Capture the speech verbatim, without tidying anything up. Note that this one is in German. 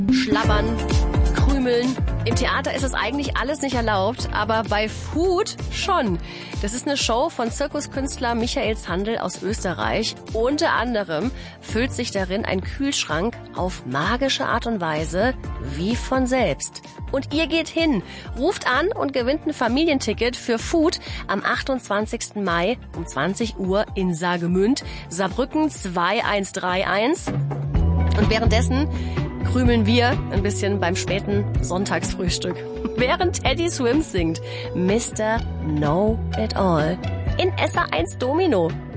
schlabbern, krümeln. Im Theater ist es eigentlich alles nicht erlaubt, aber bei Food schon. Das ist eine Show von Zirkuskünstler Michael Zandl aus Österreich. Unter anderem füllt sich darin ein Kühlschrank auf magische Art und Weise wie von selbst. Und ihr geht hin, ruft an und gewinnt ein Familienticket für Food am achtundzwanzigsten Mai um zwanzig Uhr in Saargemünd, Saarbrücken zwei eins drei eins. Und währenddessen krümeln wir ein bisschen beim späten Sonntagsfrühstück, während Teddy Swims singt Mister Know It All in S A eins Domino.